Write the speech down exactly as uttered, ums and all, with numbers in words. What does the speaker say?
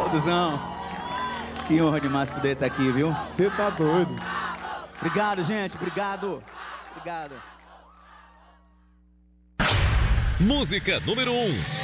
Alduzão, que honra demais poder estar aqui, viu? Você tá doido. Obrigado, gente, obrigado. Obrigado. Música número um.